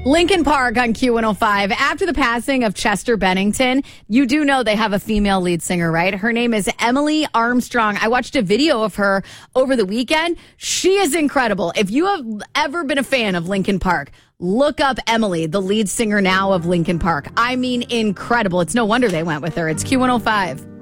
Lincoln Park on Q105. After the passing of Chester Bennington, you do know they have a female lead singer, right? Her name is Emily Armstrong. I watched a video of her over the weekend. She is incredible. If you have ever been a fan of Lincoln Park, look up Emily, the lead singer now of Lincoln Park. I mean, incredible. It's no wonder they went with her. It's Q105.